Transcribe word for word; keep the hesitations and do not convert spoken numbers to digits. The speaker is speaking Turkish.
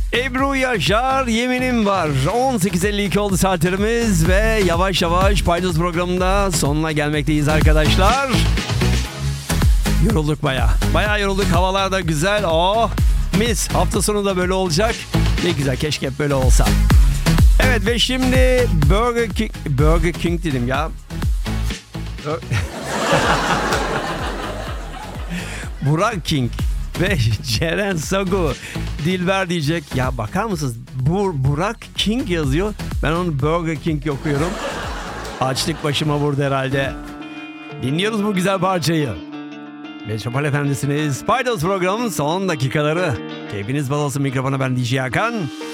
Ebru Yaşar, Yeminim Var. on sekiz elli iki oldu saatlerimiz ve yavaş yavaş Paydos programında sonuna gelmekteyiz arkadaşlar. Yorulduk baya. Baya yorulduk. Havalar da güzel. Oh mis. Hafta sonu da böyle olacak. Ne güzel. Keşke hep böyle olsa. Evet ve şimdi Burger King... Burger King dedim ya. Burak King ve Ceren Sagu. Dilber diyecek. Ya bakar mısınız? Bur Burak King yazıyor. Ben onu Burger King okuyorum. Açlık başıma vurdu herhalde. Dinliyoruz bu güzel parçayı. Metropol Efendisi'niz. Paydos programının son dakikaları. Keyfiniz bol olsun, mikrofona ben D J Hakan.